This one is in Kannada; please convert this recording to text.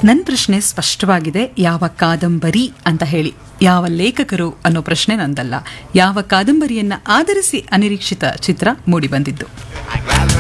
ನನ್ನ ಪ್ರಶ್ನೆ ಸ್ಪಷ್ಟವಾಗಿದೆ, ಯಾವ ಕಾದಂಬರಿ ಅಂತ ಹೇಳಿ, ಯಾವ ಲೇಖಕರು ಅನ್ನೋ ಪ್ರಶ್ನೆ ನಂದಲ್ಲ. ಯಾವ ಕಾದಂಬರಿಯನ್ನ ಆಧರಿಸಿ ಅನಿರೀಕ್ಷಿತ ಚಿತ್ರ ಮೂಡಿಬಂದಿದ್ದು?